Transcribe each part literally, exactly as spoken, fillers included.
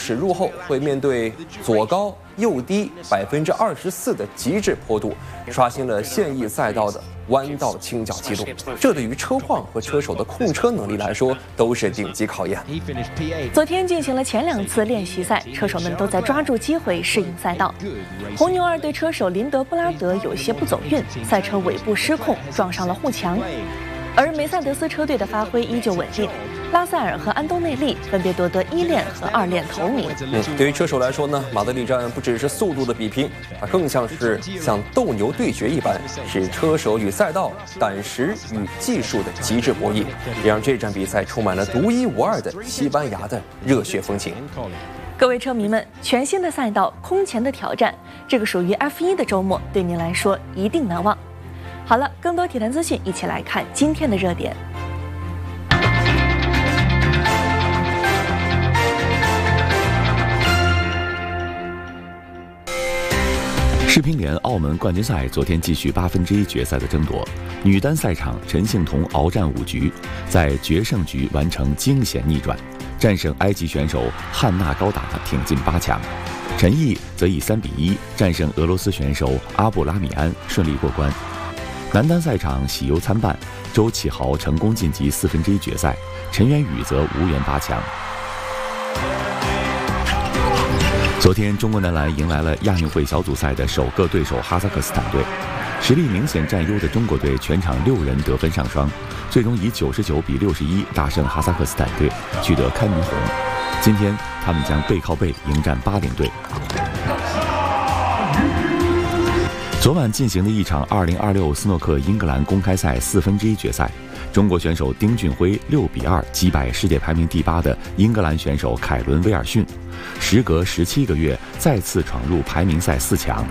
始入后会面对左高右低百分之二十四的极致坡度，刷新了现役赛道的弯道倾角记录。这对于车况和车手的控车能力来说都是顶级考验。 昨天进行了前两次练习赛，车手们都在抓住机会适应赛道。红牛二队车手林德布拉德有些不走运，赛车尾部失控撞上了护墙。而梅赛德斯车队的发挥依旧稳定，拉塞尔和安东内利分别夺得一链和二链头名。 嗯，对于车手来说呢，马德里站不只是速度的比拼，它更像是像斗牛对决一般，是车手与赛道、胆识与技术的极致博弈，也让这站比赛充满了独一无二的西班牙的热血风情。 各位车迷们，全新的赛道，空前的挑战，这个属于 F 一 的周末对您来说一定难忘。好了，更多体坛资讯，一起来看今天的热点。 世乒联澳门冠军赛昨天继续八分之一决赛的争夺，女单赛场陈幸同鏖战五局，在决胜局完成惊险逆转，战胜埃及选手汉娜高达，挺进八强。陈毅则以三比一战胜俄罗斯选手阿布拉米安，顺利过关。男单赛场喜忧参半，周启豪成功晋级四分之一决赛，陈元宇则无缘八强。昨天，中国男篮迎来了亚运会小组赛的首个对手哈萨克斯坦队，实力明显占优的中国队全场六人得分上双，最终以九十九比六十一大胜哈萨克斯坦队，取得开门红。今天，他们将背靠背迎战巴林队。昨晚进行的一场二零二六斯诺克英格兰公开赛四分之一决赛，中国选手丁俊晖六比二击败世界排名第八的英格兰选手凯伦威尔逊，时隔十七个月再次闯入排名赛四强。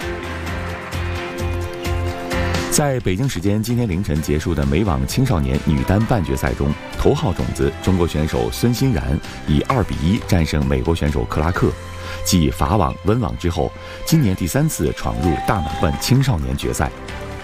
在北京时间今天凌晨结束的美网青少年女单半决赛中，头号种子中国选手孙欣然以二比一战胜美国选手克拉克，继法网、温网之后，今年第三次闯入大满贯青少年决赛。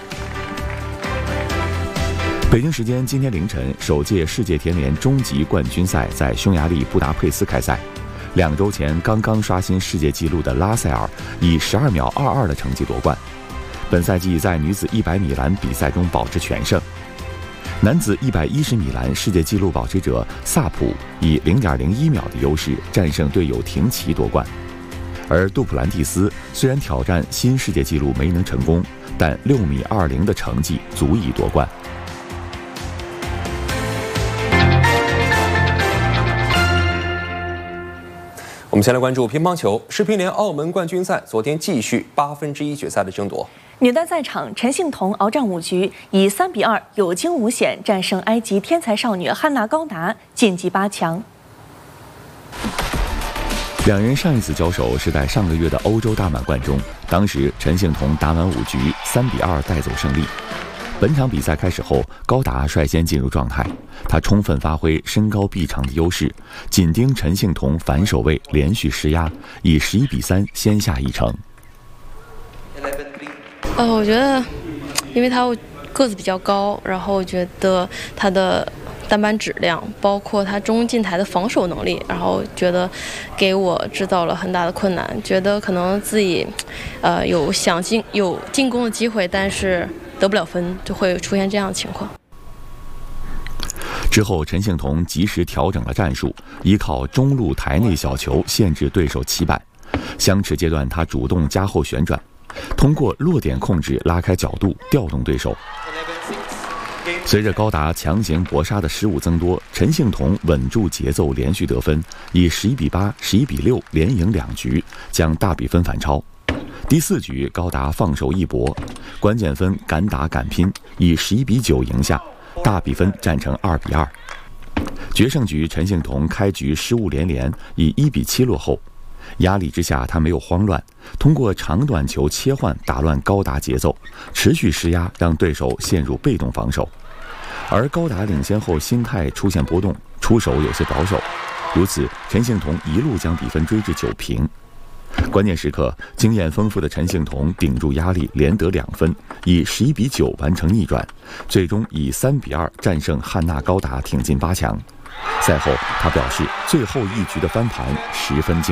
北京时间今天凌晨，首届世界田联终极冠军赛在匈牙利布达佩斯开赛。两周前刚刚刷新世界纪录的拉塞尔以十二秒二二的成绩夺冠。本赛季在女子一百米栏比赛中保持全胜。男子一百一十米栏世界纪录保持者萨普以零点零一秒的优势战胜队友廷奇夺冠。而杜普兰蒂斯虽然挑战新世界纪录没能成功，但六米二零的成绩足以夺冠。 我们先来关注乒乓球，世乒联澳门冠军赛昨天继续八分之一决赛的争夺。 女单赛场，陈幸同鏖战五局，以三比二有惊无险战胜埃及天才少女汉娜高达，晋级八强。 两人上一次交手是在上个月的欧洲大满贯中，当时陈幸同打满五局，三比二带走胜利。本场比赛开始后，高达率先进入状态，他充分发挥身高臂长的优势，紧盯陈幸同反手位连续施压，以十一比三先下一城。 呃，我觉得，因为他个子比较高，然后我觉得他的单板质量，包括他中近台的防守能力，然后觉得给我制造了很大的困难，觉得可能自己，呃，有想进有进攻的机会，但是得不了分，就会出现这样的情况。 之后，陈幸同及时调整了战术，依靠中路台内小球限制对手起板。相持阶段，他主动加后旋转，通过落点控制拉开角度，调动对手。随着高达强行搏杀的失误增多，陈幸同稳住节奏，连续得分，以十一比八、十一比六连赢两局，将大比分反超。第四局，高达放手一搏，关键分敢打敢拼，以十一比九赢下，大比分战成二比二。决胜局，陈幸同开局失误连连，以一比七落后。压力之下，他没有慌乱，通过长短球切换打乱高达节奏，持续施压，让对手陷入被动防守。而高达领先后心态出现波动，出手有些保守，如此陈幸同一路将比分追至九平。关键时刻，经验丰富的陈幸同顶住压力，连得两分，以十一比九完成逆转，最终以三比二战胜汉娜高达，挺进八强。赛后，他表示最后一局的翻盘十分精彩。